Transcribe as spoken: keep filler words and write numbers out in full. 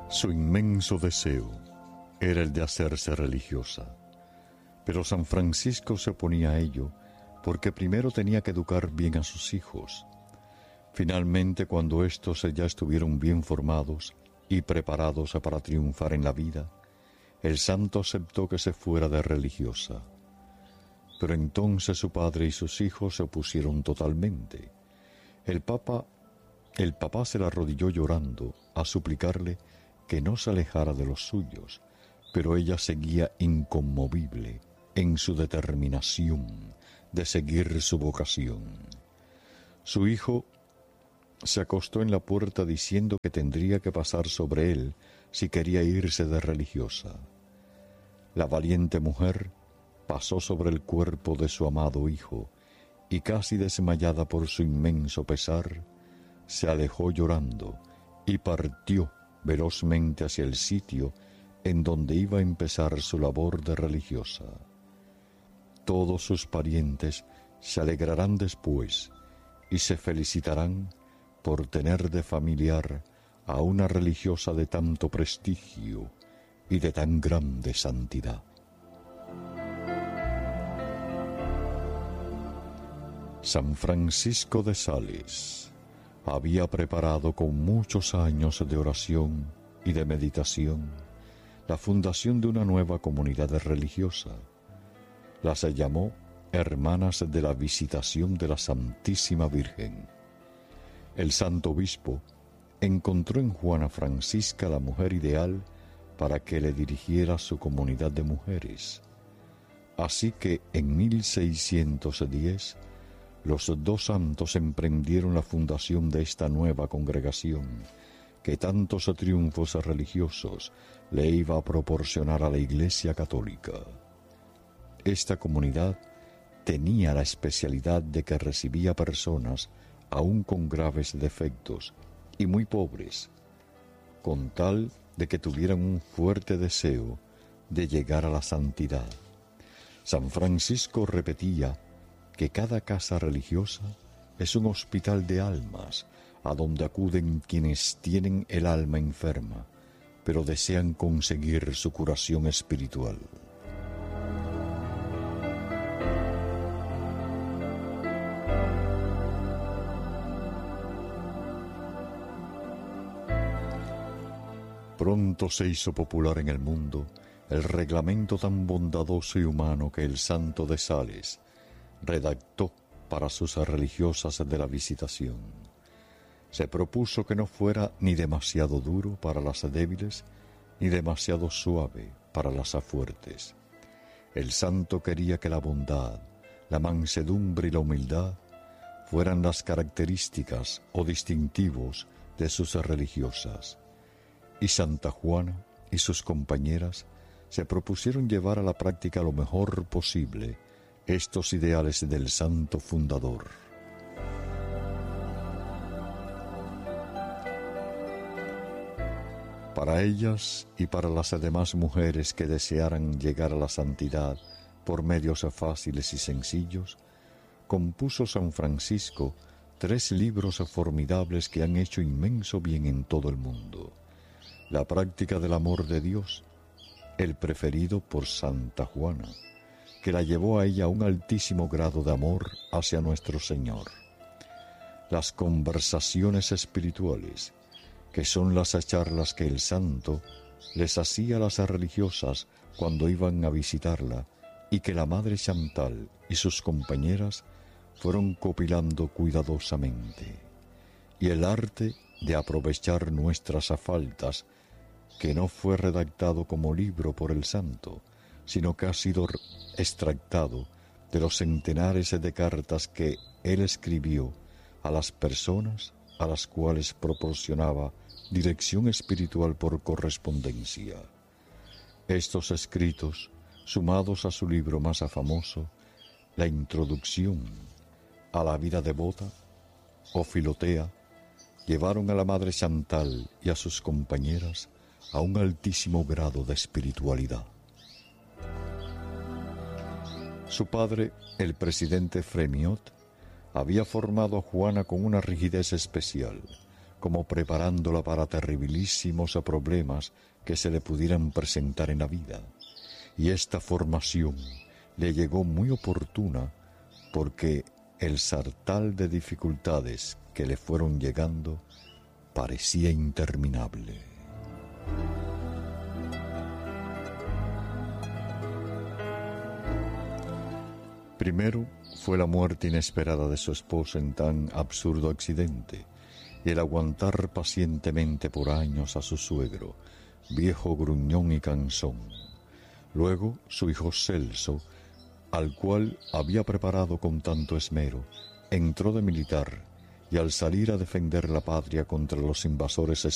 Su inmenso deseo era el de hacerse religiosa, pero San Francisco se oponía a ello porque primero tenía que educar bien a sus hijos. Finalmente, cuando éstos ya estuvieron bien formados y preparados para triunfar en la vida, el santo aceptó que se fuera de religiosa. Pero entonces su padre y sus hijos se opusieron totalmente. El papa, el papá se le arrodilló llorando a suplicarle que no se alejara de los suyos, pero ella seguía inconmovible en su determinación de seguir su vocación. Su hijo se acostó en la puerta diciendo que tendría que pasar sobre él si quería irse de religiosa. La valiente mujer pasó sobre el cuerpo de su amado hijo y, casi desmayada por su inmenso pesar, se alejó llorando y partió velozmente hacia el sitio en donde iba a empezar su labor de religiosa. Todos sus parientes se alegrarán después y se felicitarán por tener de familiar a una religiosa de tanto prestigio y de tan grande santidad. San Francisco de Sales había preparado con muchos años de oración y de meditación la fundación de una nueva comunidad religiosa. La se llamó Hermanas de la Visitación de la Santísima Virgen. El santo obispo encontró en Juana Francisca la mujer ideal para que le dirigiera su comunidad de mujeres. Así que en mil seiscientos diez los dos santos emprendieron la fundación de esta nueva congregación que tantos triunfos religiosos le iba a proporcionar a la Iglesia Católica. Esta comunidad tenía la especialidad de que recibía personas aún con graves defectos y muy pobres, con tal de que tuvieran un fuerte deseo de llegar a la santidad. San Francisco repetía que cada casa religiosa es un hospital de almas a donde acuden quienes tienen el alma enferma, pero desean conseguir su curación espiritual. Pronto se hizo popular en el mundo el reglamento tan bondadoso y humano que el santo de Sales redactó para sus religiosas de la Visitación. Se propuso que no fuera ni demasiado duro para las débiles, ni demasiado suave para las fuertes. El santo quería que la bondad, la mansedumbre y la humildad fueran las características o distintivos de sus religiosas. Y Santa Juana y sus compañeras se propusieron llevar a la práctica lo mejor posible estos ideales del santo fundador. Para ellas y para las demás mujeres que desearan llegar a la santidad por medios fáciles y sencillos, compuso San Francisco tres libros formidables que han hecho inmenso bien en todo el mundo. La práctica del amor de Dios, el preferido por Santa Juana, que la llevó a ella a un altísimo grado de amor hacia nuestro Señor. Las conversaciones espirituales, que son las charlas que el santo les hacía a las religiosas cuando iban a visitarla y que la Madre Chantal y sus compañeras fueron copilando cuidadosamente. Y el arte de aprovechar nuestras faltas, que no fue redactado como libro por el santo, sino que ha sido extractado de los centenares de cartas que él escribió a las personas a las cuales proporcionaba dirección espiritual por correspondencia. Estos escritos, sumados a su libro más famoso, La Introducción a la vida devota, o Filotea, llevaron a la Madre Chantal y a sus compañeras a un altísimo grado de espiritualidad. Su padre, el presidente Frémiot, había formado a Juana con una rigidez especial, como preparándola para terribilísimos problemas que se le pudieran presentar en la vida. Y esta formación le llegó muy oportuna porque el sartal de dificultades que le fueron llegando parecía interminable. Primero fue la muerte inesperada de su esposa en tan absurdo accidente, y el aguantar pacientemente por años a su suegro, viejo gruñón y cansón. Luego su hijo Celso, al cual había preparado con tanto esmero, entró de militar, y al salir a defender la patria contra los invasores